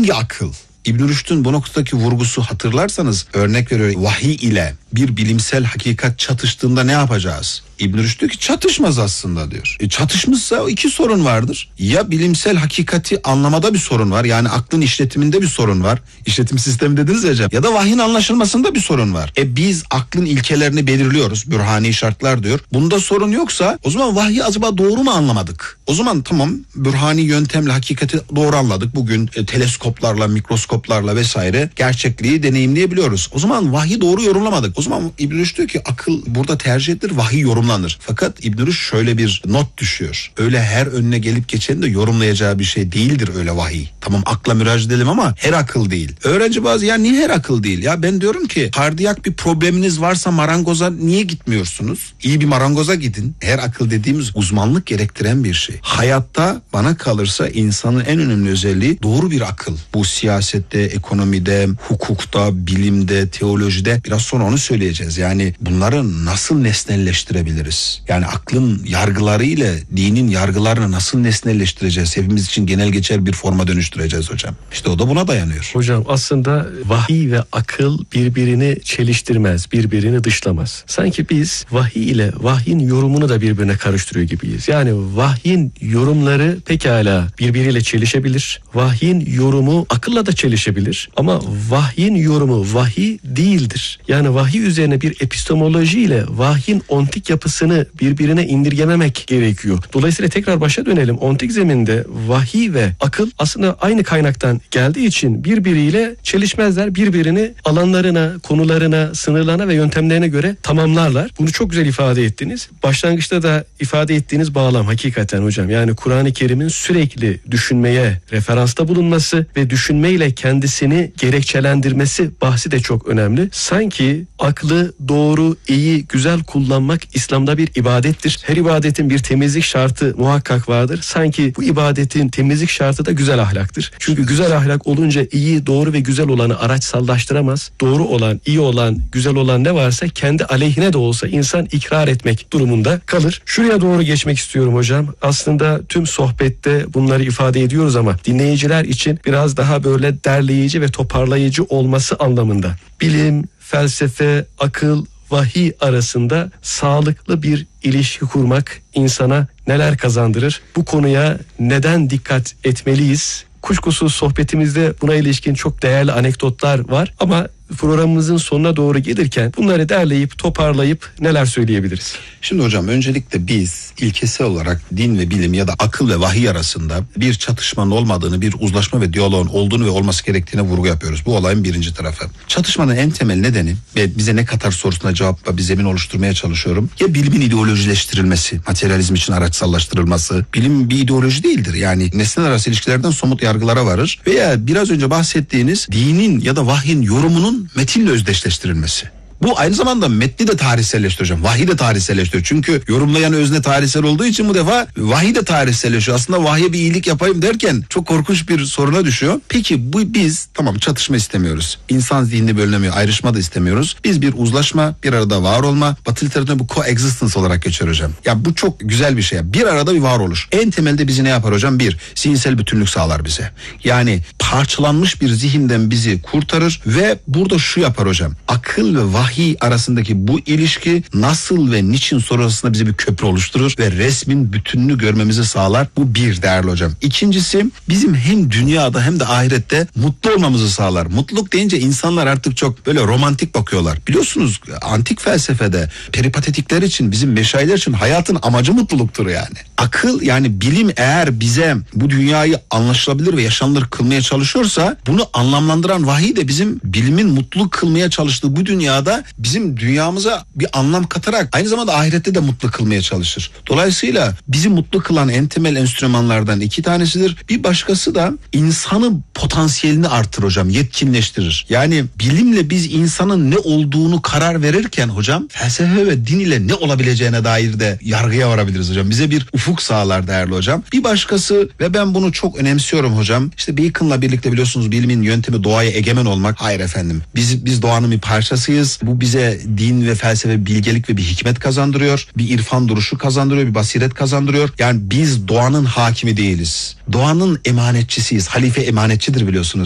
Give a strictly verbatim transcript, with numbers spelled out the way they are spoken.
hangi akıl? İbn Rüşd'ün bu noktadaki vurgusu, hatırlarsanız, örnek veriyor, vahiy ile bir bilimsel hakikat çatıştığında ne yapacağız? İbn Rüşd diyor ki çatışmaz aslında diyor. E çatışmışsa iki sorun vardır. Ya bilimsel hakikati anlamada bir sorun var. Yani aklın işletiminde bir sorun var. İşletim sistemi dediniz ya hocam. Ya da vahyin anlaşılmasında bir sorun var. E biz aklın ilkelerini belirliyoruz. Bürhani şartlar diyor. Bunda sorun yoksa o zaman vahyi acaba doğru mu anlamadık? O zaman tamam, bürhani yöntemle hakikati doğru anladık. Bugün e, teleskoplarla, mikroskoplarla vesaire gerçekliği deneyimleyebiliyoruz. O zaman vahyi doğru yorumlamadık. O zaman İbn Rüşd diyor ki akıl burada tercih edilir, vahiy yorumlanır. Fakat İbn Rüşd şöyle bir not düşüyor. Öyle her önüne gelip geçeni de yorumlayacağı bir şey değildir öyle vahiy. Tamam, akla müracaat edelim ama her akıl değil. Öğrenci bazı, ya niye her akıl değil? Ya ben diyorum ki kardiyak bir probleminiz varsa marangoza niye gitmiyorsunuz? İyi bir marangoza gidin. Her akıl dediğimiz uzmanlık gerektiren bir şey. Hayatta bana kalırsa insanın en önemli özelliği doğru bir akıl. Bu siyasette, ekonomide, hukukta, bilimde, teolojide biraz sonra onu söyleyeceğiz. Yani bunları nasıl nesnelleştirebiliriz? Yani aklın yargıları ile dinin yargılarını nasıl nesnelleştireceğiz? Hepimiz için genel geçer bir forma dönüştüreceğiz hocam. İşte o da buna dayanıyor. Hocam aslında vahiy ve akıl birbirini çeliştirmez, birbirini dışlamaz. Sanki biz vahiy ile vahyin yorumunu da birbirine karıştırıyor gibiyiz. Yani vahyin yorumları pekala birbiriyle çelişebilir. Vahyin yorumu akılla da çelişebilir. Ama vahyin yorumu vahiy değildir. Yani vahiy üzerine bir epistemoloji ile vahyin ontik yapısını birbirine indirgememek gerekiyor. Dolayısıyla tekrar başa dönelim. Ontik zeminde vahiy ve akıl aslında aynı kaynaktan geldiği için birbiriyle çelişmezler. Birbirini alanlarına, konularına, sınırlarına ve yöntemlerine göre tamamlarlar. Bunu çok güzel ifade ettiniz. Başlangıçta da ifade ettiğiniz bağlam hakikaten hocam. Yani Kur'an-ı Kerim'in sürekli düşünmeye referansta bulunması ve düşünmeyle kendisini gerekçelendirmesi bahsi de çok önemli. Sanki aklı doğru, iyi, güzel kullanmak İslam'da bir ibadettir. Her ibadetin bir temizlik şartı muhakkak vardır. Sanki bu ibadetin temizlik şartı da güzel ahlaktır. Çünkü güzel ahlak olunca iyi, doğru ve güzel olanı araçsallaştıramaz. Doğru olan, iyi olan, güzel olan ne varsa kendi aleyhine de olsa insan ikrar etmek durumunda kalır. Şuraya doğru geçmek istiyorum hocam. Aslında tüm sohbette bunları ifade ediyoruz ama dinleyiciler için biraz daha böyle derleyici ve toparlayıcı olması anlamında. Bilim, felsefe, akıl, vahiy arasında sağlıklı bir ilişki kurmak insana neler kazandırır? Bu konuya neden dikkat etmeliyiz? Kuşkusuz sohbetimizde buna ilişkin çok değerli anekdotlar var ama programımızın sonuna doğru gelirken bunları derleyip toparlayıp neler söyleyebiliriz? Şimdi hocam öncelikle biz ilkesel olarak din ve bilim ya da akıl ve vahiy arasında bir çatışmanın olmadığını, bir uzlaşma ve diyaloğun olduğunu ve olması gerektiğine vurgu yapıyoruz. Bu olayın birinci tarafı. Çatışmanın en temel nedeni ve bize ne katar sorusuna cevapla bir zemin oluşturmaya çalışıyorum. Ya bilimin ideolojileştirilmesi, materyalizm için araçsallaştırılması. Bilim bir ideoloji değildir. Yani nesneler arası ilişkilerden somut yargılara varır. Veya biraz önce bahsettiğiniz dinin ya da vahyin yorumunun metinle özdeşleştirilmesi. Bu aynı zamanda metni de tarihselleştiriyor hocam. Vahiy de tarihselleştiriyor. Çünkü yorumlayan özne tarihsel olduğu için bu defa vahiy de tarihselleşiyor. Aslında vahye bir iyilik yapayım derken çok korkunç bir soruna düşüyor. Peki bu biz tamam çatışma istemiyoruz. İnsan zihni bölünemiyor. Ayrışma da istemiyoruz. Biz bir uzlaşma, bir arada var olma. Batı literatüründe bu coexistence olarak geçer hocam. Ya bu çok güzel bir şey. Bir arada bir varoluş. En temelde bizi ne yapar hocam? Bir, zihinsel bütünlük sağlar bize. Yani parçalanmış bir zihinden bizi kurtarır ve burada şu yapar hocam. Akıl ve vahiy vahiy arasındaki bu ilişki nasıl ve niçin sonrasında bize bir köprü oluşturur ve resmin bütününü görmemizi sağlar. Bu bir değerli hocam. İkincisi bizim hem dünyada hem de ahirette mutlu olmamızı sağlar. Mutluluk deyince insanlar artık çok böyle romantik bakıyorlar. Biliyorsunuz antik felsefede peripatetikler için, bizim meşayihler için hayatın amacı mutluluktur yani. Akıl yani bilim eğer bize bu dünyayı anlaşılabilir ve yaşanılır kılmaya çalışıyorsa bunu anlamlandıran vahiy de bizim bilimin mutluluk kılmaya çalıştığı bu dünyada bizim dünyamıza bir anlam katarak aynı zamanda ahirette de mutlu kılmaya çalışır. Dolayısıyla bizi mutlu kılan en temel enstrümanlardan iki tanesidir. Bir başkası da insanın potansiyelini artırır hocam, yetkinleştirir. Yani bilimle biz insanın ne olduğunu karar verirken hocam felsefe ve din ile ne olabileceğine dair de yargıya varabiliriz hocam. Bize bir ufuk sağlar değerli hocam. Bir başkası ve ben bunu çok önemsiyorum hocam. İşte Bacon'la birlikte biliyorsunuz bilimin yöntemi doğaya egemen olmak. Hayır efendim. Biz biz doğanın bir parçasıyız. Bu bize din ve felsefe, bilgelik ve bir hikmet kazandırıyor. Bir irfan duruşu kazandırıyor, bir basiret kazandırıyor. Yani biz doğanın hakimi değiliz. Doğanın emanetçisiyiz. Halife emanetçidir biliyorsunuz.